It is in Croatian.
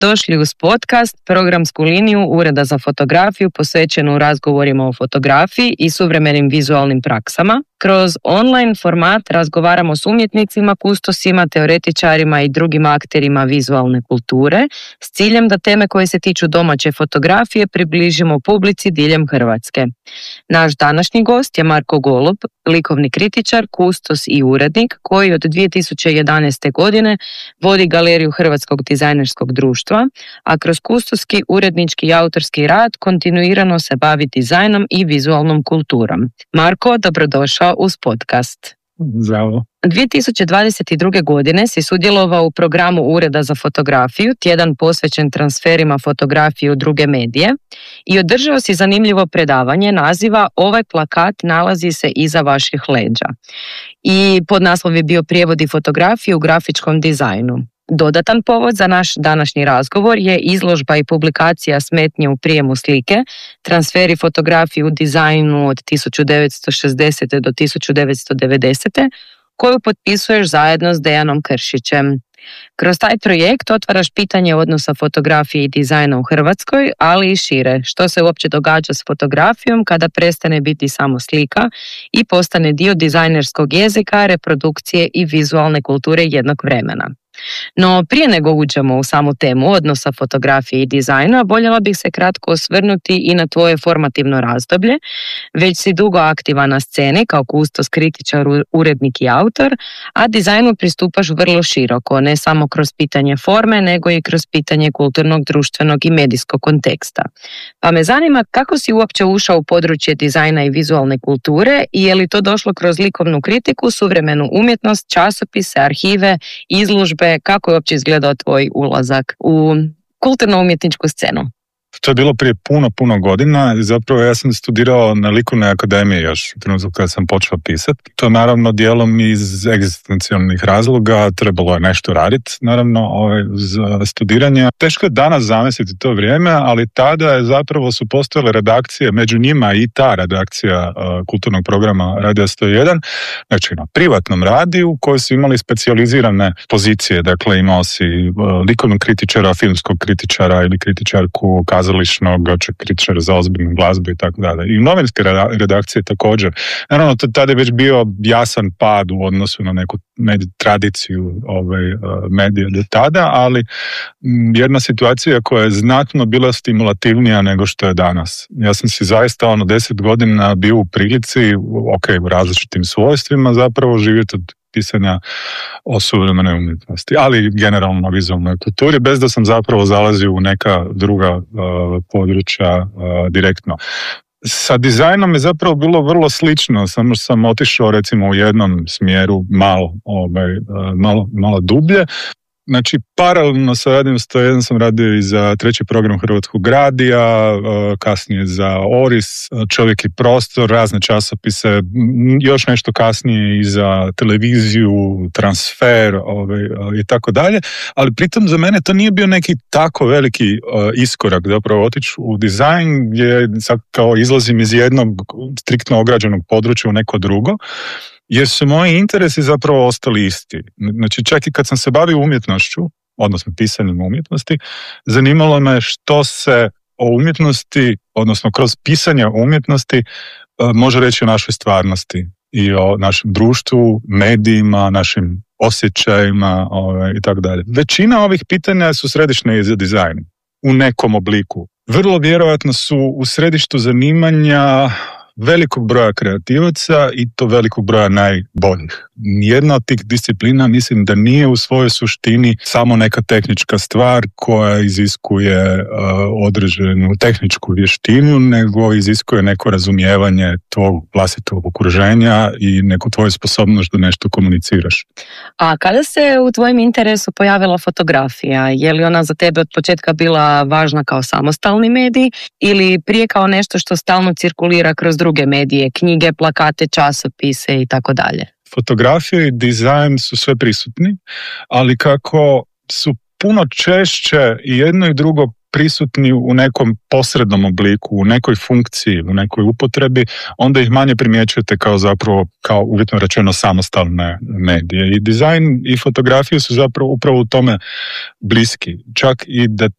Došli uz podcast, programsku liniju Ureda za fotografiju posvećenu razgovorima o fotografiji i suvremenim vizualnim praksama. Kroz online format razgovaramo s umjetnicima, kustosima, teoretičarima i drugim akterima vizualne kulture s ciljem da teme koje se tiču domaće fotografije približimo publici diljem Hrvatske. Naš današnji gost je Marko Golub, likovni kritičar, kustos i urednik koji od 2011. godine vodi galeriju Hrvatskog dizajnerskog društva, a kroz kustoski, urednički i autorski rad kontinuirano se bavi dizajnom i vizualnom kulturom. Marko, dobrodošao uz podcast. Zdravo. 2022. godine si sudjelovao u programu Ureda za fotografiju, tjedan posvećen transferima fotografije u druge medije, i održao si zanimljivo predavanje naziva Ovaj plakat nalazi se iza vaših leđa. I podnaslov je bio Prijevodi fotografije u grafičkom dizajnu. Dodatan povod za naš današnji razgovor je izložba i publikacija Smetnje u prijemu slike, transferi fotografije u dizajnu od 1960. do 1990. koju potpisuješ zajedno s Dejanom Kršićem. Kroz taj projekt otvaraš pitanje odnosa fotografije i dizajna u Hrvatskoj, ali i šire. Što se uopće događa s fotografijom kada prestane biti samo slika i postane dio dizajnerskog jezika, reprodukcije i vizualne kulture jednog vremena. No prije nego uđemo u samu temu odnosa fotografije i dizajna, voljela bih se kratko osvrnuti i na tvoje formativno razdoblje. Već si dugo aktivan na sceni kao kustos, kritičar, urednik i autor, a dizajnu pristupaš vrlo široko, ne samo kroz pitanje forme, nego i kroz pitanje kulturnog, društvenog i medijskog konteksta. Pa me zanima kako si uopće ušao u područje dizajna i vizualne kulture i je li to došlo kroz likovnu kritiku, suvremenu umjetnost, časopise, arhive, izložbe. Kako je uopće izgledao tvoj ulazak u kulturno-umjetničku scenu? To je bilo prije puno godina i zapravo ja sam studirao na likovnoj akademiji još u trenutku kada sam počeo pisati. To naravno dijelom iz egzistencijalnih razloga, trebalo je nešto raditi, naravno za studiranje. Teško je danas zamisliti to vrijeme, ali tada je zapravo su postojale redakcije, među njima i ta redakcija kulturnog programa Radija 101, znači na privatnom radiju koji su imali specijalizirane pozicije, dakle imao si likovnog kritičara, filmskog kritičara ili kritičarku kazališnog, kritičara za ozbiljnu glazbu i tako dalje. I novinske redakcije također. Naravno, tada je već bio jasan pad u odnosu na neku tradiciju medija do tada, ali jedna situacija koja je znatno bila stimulativnija nego što je danas. Ja sam si zaista 10 godina bio u prilici, u različitim svojstvima zapravo živjeti od pisanja o suvremenoj umjetnosti, ali generalno o vizualnoj kulturi, bez da sam zapravo zalazio u neka druga područja direktno. Sa dizajnom je zapravo bilo vrlo slično, samo što sam otišao recimo u jednom smjeru malo dublje. Znači, paralelno sa Radijem 101 sam radio i za treći program Hrvatskog radija, kasnije za Oris, Čovjek i prostor, razne časopise, još nešto kasnije i za televiziju, transfer i tako dalje. Ali pritom za mene to nije bio neki tako veliki iskorak, zapravo otići u dizajn gdje sad kao izlazim iz jednog striktno ograđenog područja u neko drugo, jer su moji interesi zapravo ostali isti. Znači, čak i kad sam se bavio umjetnošću, odnosno pisanjem umjetnosti, zanimalo me što se o umjetnosti, odnosno kroz pisanje umjetnosti, može reći o našoj stvarnosti i o našem društvu, medijima, našim osjećajima i tako dalje. Većina ovih pitanja su središnje i za dizajn u nekom obliku. Vrlo vjerojatno su u središtu zanimanja velikog broja kreativaca i to velikog broja najboljih. Nijedna od tih disciplina mislim da nije u svojoj suštini samo neka tehnička stvar koja iziskuje određenu tehničku vještinu, nego iziskuje neko razumijevanje tvog vlastitog okruženja i neku tvoju sposobnost da nešto komuniciraš. A kada se u tvojem interesu pojavila fotografija? Je li ona za tebe od početka bila važna kao samostalni medij ili prije kao nešto što stalno cirkulira kroz druge medije, knjige, plakate, časopise i tako dalje? Fotografija i dizajn su sve prisutni, ali kako su puno češće i jedno i drugo prisutni u nekom posrednom obliku, u nekoj funkciji, u nekoj upotrebi, onda ih manje primjećujete kao zapravo, kao uvjetno rečeno, samostalne medije. I dizajn i fotografija su zapravo upravo u tome bliski. Čak i